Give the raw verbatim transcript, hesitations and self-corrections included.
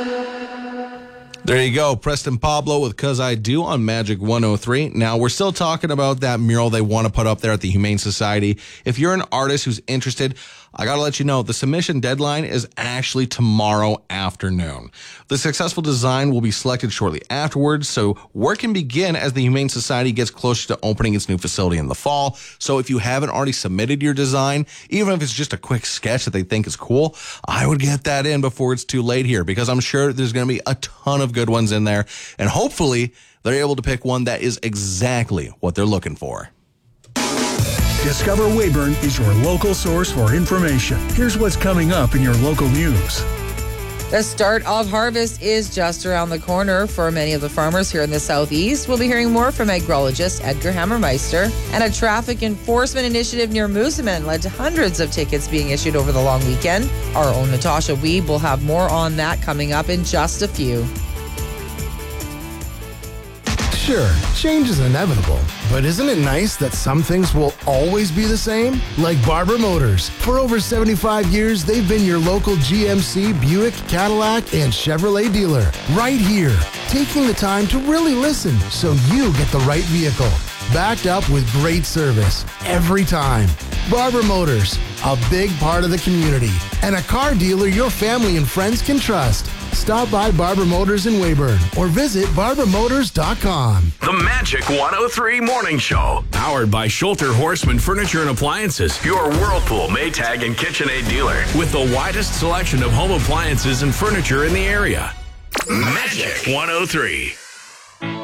There you go. Preston Pablo with Cause I Do on Magic one oh three. Now, we're still talking about that mural they want to put up there at the Humane Society. If you're an artist who's interested, I got to let you know the submission deadline is actually tomorrow afternoon. The successful design will be selected shortly afterwards, so work can begin as the Humane Society gets closer to opening its new facility in the fall. So if you haven't already submitted your design, even if it's just a quick sketch that they think is cool, I would get that in before it's too late here, because I'm sure there's going to be a ton of good ones in there, and hopefully they're able to pick one that is exactly what they're looking for. Discover Weyburn is your local source for information. Here's what's coming up in your local news. The start of harvest is just around the corner for many of the farmers here in the southeast. We'll be hearing more from agrologist Edgar Hammermeister. And a traffic enforcement initiative near Moosomin led to hundreds of tickets being issued over the long weekend. Our own Natasha Wiebe will have more on that coming up in just a few. Sure, change is inevitable, but isn't it nice that some things will always be the same? Like Barber Motors. For over seventy-five years, they've been your local G M C, Buick, Cadillac, and Chevrolet dealer. Right here, taking the time to really listen so you get the right vehicle. Backed up with great service every time. Barber Motors, a big part of the community, and a car dealer your family and friends can trust. Stop by Barber Motors in Weyburn or visit barber motors dot com. The Magic one oh three Morning Show. Powered by Schulter Horseman Furniture and Appliances. Your Whirlpool, Maytag, and KitchenAid dealer. With the widest selection of home appliances and furniture in the area. Magic one oh three.